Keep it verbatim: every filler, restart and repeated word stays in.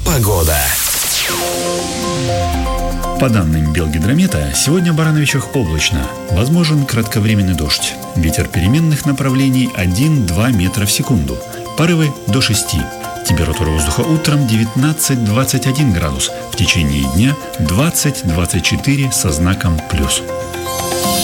Погода. По данным Белгидромета, сегодня в Барановичах облачно. Возможен кратковременный дождь. Ветер переменных направлений один-два метра в секунду. Порывы до шести. Температура воздуха утром девятнадцать-двадцать один градус. В течение дня двадцать-двадцать четыре со знаком плюс.